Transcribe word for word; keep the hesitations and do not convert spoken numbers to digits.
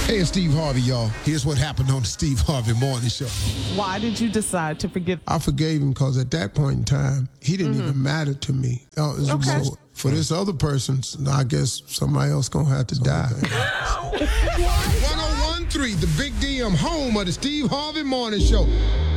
Hey, it's Steve Harvey, y'all. Here's what happened on the Steve Harvey Morning Show. Why did you decide to forgive? I forgave him because at that point in time, he didn't mm-hmm. even matter to me. Uh, okay. So for this other person, I guess somebody else going to have to die. one oh one point three, the Big D M, home of the Steve Harvey Morning Show.